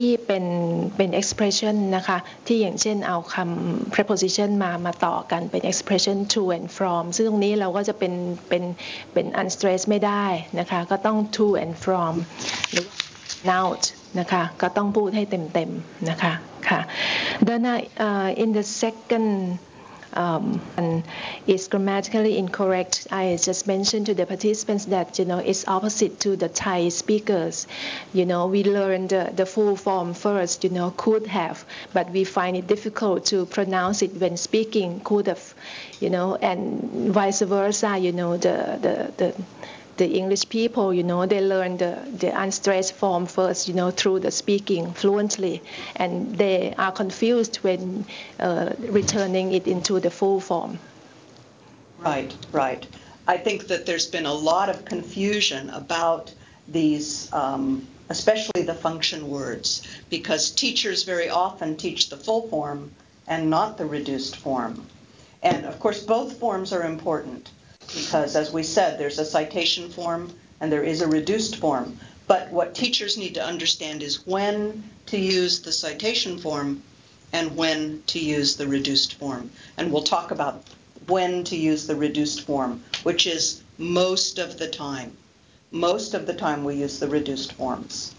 ที่เป็น expression นะคะที่อย่างเช่นเอาคำ preposition มาต่อกันเป็น expression to and from ซึ่งตรงนี้เราก็จะเป็น unstressed ไม่ได้นะคะก็ต้อง to and from หรือ noun นะคะก็ต้องพูดให้เต็มๆนะคะค่ะ Then in the second is grammatically incorrect. I just mentioned to the participants that it's opposite to the Thai speakers. We learned the full form first. Could have, but we find it difficult to pronounce it when speaking. Could have, and vice versa. The English people, they learn the unstressed form first, through the speaking fluently, and they are confused when returning it into the full form. Right. I think that there's been a lot of confusion about these, especially the function words, because teachers very often teach the full form and not the reduced form. And of course, both forms are important. Because as we said, there's a citation form and there is a reduced form. But what teachers need to understand is when to use the citation form and when to use the reduced form. And we'll talk about when to use the reduced form, which is most of the time. Most of the time we use the reduced forms.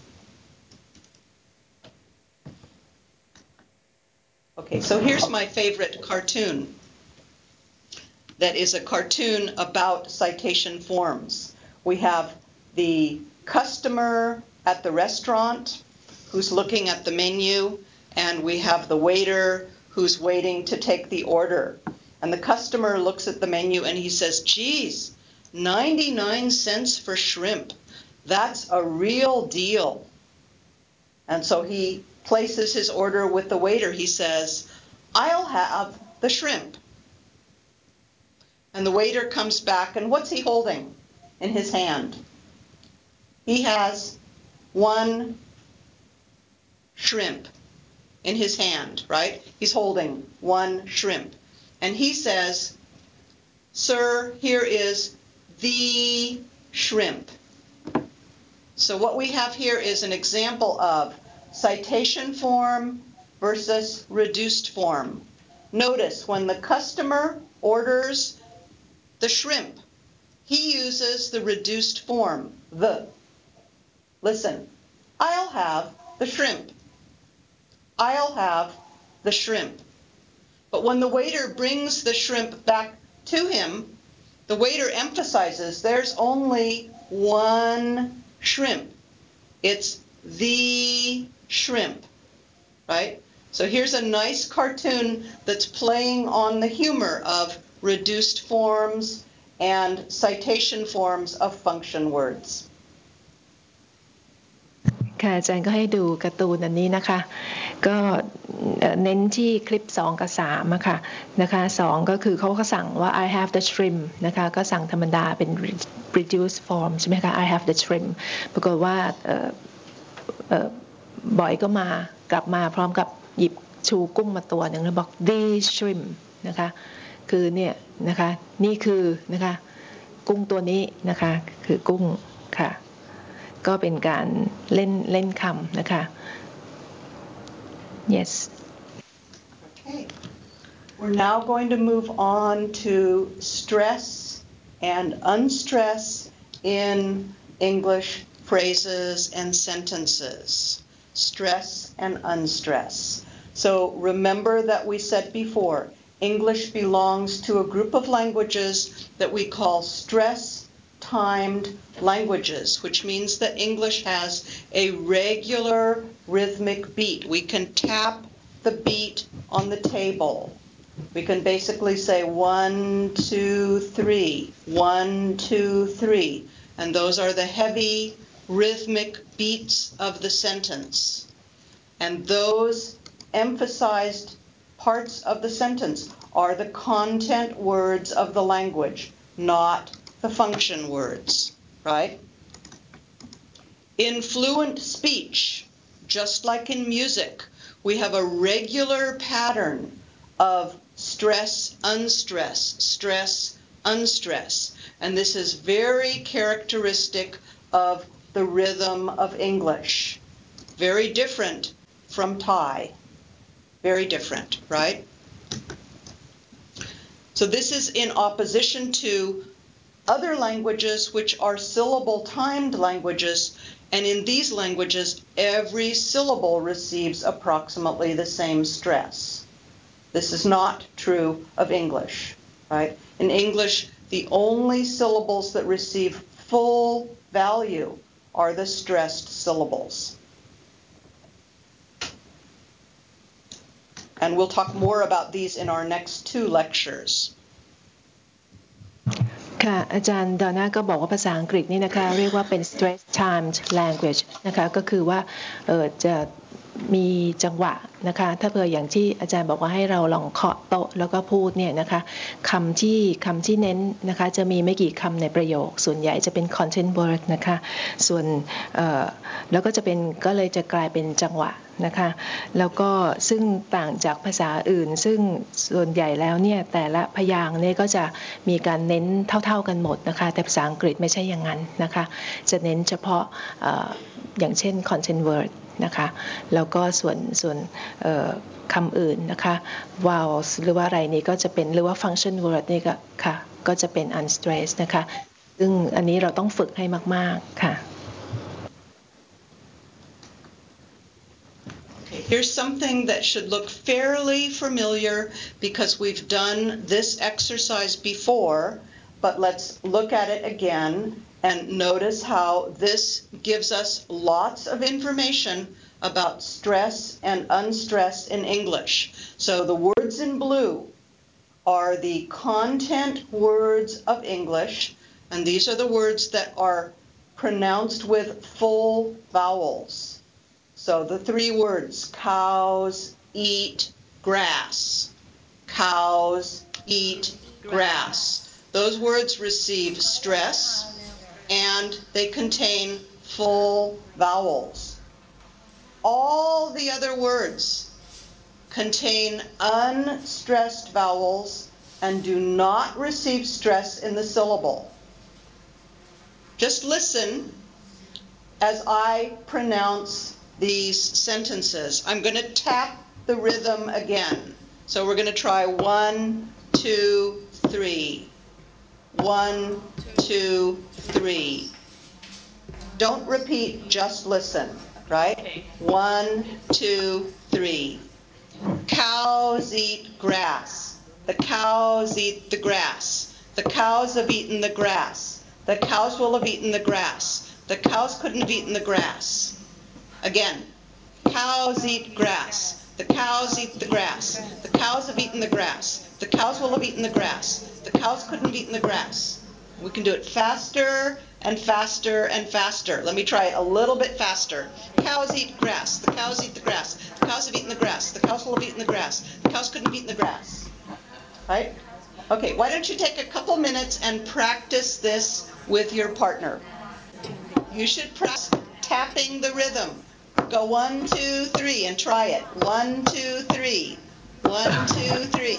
Okay, so here's my favorite cartoon. That is a cartoon about citation forms. We have the customer at the restaurant who's looking at the menu, and we have the waiter who's waiting to take the order. And the customer looks at the menu and he says, geez, 99 cents for shrimp. That's a real deal. And so he places his order with the waiter. He says, I'll have the shrimp. And the waiter comes back, and what's he holding in his hand? He has one shrimp in his hand, right? He's holding one shrimp. And he says, sir, here is the shrimp. So what we have here is an example of citation form versus reduced form. Notice when the customer orders the shrimp, he uses the reduced form, the. Listen, I'll have the shrimp. I'll have the shrimp. But when the waiter brings the shrimp back to him, the waiter emphasizes there's only one shrimp. It's the shrimp, right? So here's a nice cartoon that's playing on the humor of reduced forms and citation forms of function words. ค่ะอาจารย์ก็ให้ดูการ์ตูนอันนี้นะคะก็เน้นที่คลิป2กับ3อะค่ะนะคะ2ก็คือเขาก็สั่งว่า I have the shrimp นะคะก็สั่งธรรมดาเป็น reduced form ใช่ไหมคะ I have the shrimp ปรากฏว่าบอยก็กลับมาพร้อมกับหยิบชูกุ้งมาตัวหนึ่งแล้วบอก the shrimp นะคะคือเนี่ยนะคะนี่คือนะคะกุ้งตัวนี้นะคะคือกุ้งค่ะก็เป็นการเล่นคำนะคะ yes Okay, we're now going to move on to stress and unstress in English phrases and sentences. Stress and unstress. So remember that we said before, English belongs to a group of languages that we call stress-timed languages, which means that English has a regular rhythmic beat. We can tap the beat on the table. We can basically say 1, 2, 3, 1, 2, 3, and those are the heavy rhythmic beats of the sentence. And those emphasized parts of the sentence are the content words of the language, not the function words, right? In fluent speech, just like in music, we have a regular pattern of stress, unstress, stress, unstress. And this is very characteristic of the rhythm of English. Very different from Thai. Very different, right? So this is in opposition to other languages which are syllable-timed languages, and in these languages, every syllable receives approximately the same stress. This is not true of English, right? In English, the only syllables that receive full value are the stressed syllables. And we'll talk more about these in our next 2 lectures. ค่ะอาจารย์ดอน่าก็บอกว่าภาษาอังกฤษนี่นะคะเรียกว่าเป็น stress timed language นะคะก็คือว่าจะมีจังหวะนะคะถ้าเผื่ออย่างที่อาจารย์บอกว่าให้เราลองเคาะโต๊ะแล้วก็พูดเนี่ยนะคะคำที่เน้นนะคะจะมีไม่กี่คำในประโยคส่วนใหญ่จะเป็น content word นะคะส่วนแล้วก็เลยจะกลายเป็นจังหวะนะคะแล้วก็ซึ่งต่างจากภาษาอื่นซึ่งส่วนใหญ่แล้วเนี่ยแต่ละพยางค์เนี่ยก็จะมีการเน้นเท่ากันหมดนะคะแต่ภาษาอังกฤษไม่ใช่อย่างนั้นนะคะจะเน้นเฉพาะอย่างเช่น content word นะคะแล้วก็ส่วนคำอื่นนะคะ vowels หรือว่าอะไรนี่ก็จะเป็นหรือว่า function word นี่ก็ค่ะก็จะเป็น unstressed นะคะซึ่งอันนี้เราต้องฝึกให้มากๆค่ะ Here's something that should look fairly familiar because we've done this exercise before, but let's look at it again and notice how this gives us lots of information about stress and unstress in English. So the words in blue are the content words of English, and these are the words that are pronounced with full vowels. So the 3 words, cows eat grass. Cows eat grass. Those words receive stress and they contain full vowels. All the other words contain unstressed vowels and do not receive stress in the syllable. Just listen as I pronounce these sentences. I'm going to tap the rhythm again. So we're going to try 1, 2, 3. 1, 2, 3. Don't repeat, just listen, right? 1, 2, 3. Cows eat grass. The cows eat the grass. The cows have eaten the grass. The cows will have eaten the grass. The cows couldn't have eaten the grass. Again, cows eat grass. The cows eat the grass. The cows have eaten the grass. The cows will have eaten the grass. The cows couldn't have eaten the grass. We can do it faster and faster and faster. Let me try it a little bit faster. Cows eat grass. The cows eat the grass. The cows have eaten the grass. The cows will have eaten the grass. The cows couldn't have eaten the grass. Right? Okay, why don't you take a couple minutes and practice this with your partner. You should practice tapping the rhythm. Go 1, 2, 3 and try it. 1, 2, 3. 1, 2, 3.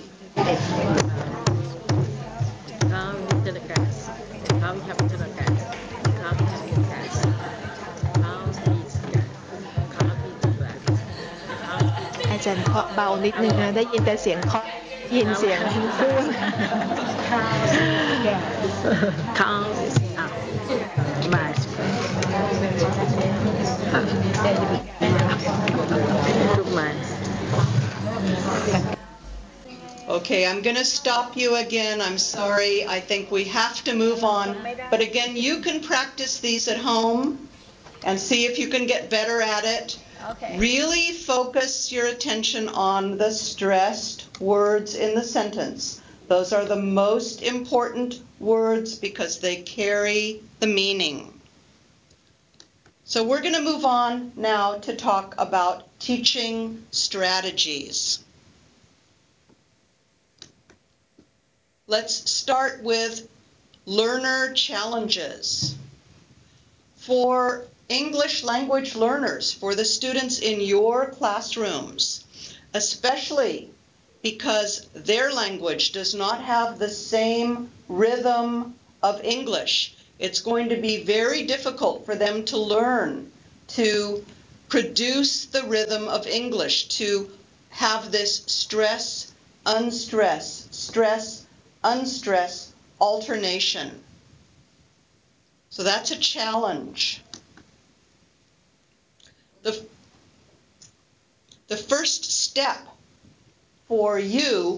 Cow eat the grass. Cow have eaten the grass. Cow have eaten grass. Cow eats grass. Cow eat the grass. อาจารย์เคาะเบานิดนึงนะได้ยินแต่เสียงเคาะยินเสียงพูด Cow is out. Mas. Okay, I'm going to stop you again. I'm sorry. I think we have to move on. But again, you can practice these at home and see if you can get better at it. Okay. Really focus your attention on the stressed words in the sentence. Those are the most important words because they carry the meaning. So we're going to move on now to talk about teaching strategies. Let's start with learner challenges. For English language learners, for the students in your classrooms, especially because their language does not have the same rhythm of English, it's going to be very difficult for them to learn to produce the rhythm of English, to have this stress, unstress, stress, unstress alternation. So that's a challenge. The first step for you